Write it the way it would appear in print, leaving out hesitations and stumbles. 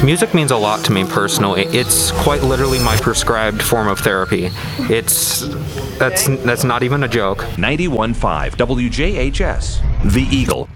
Music means a lot to me personally. It's quite literally my prescribed form of therapy. That's not even a joke. 91.5 WJHS, The Eagle.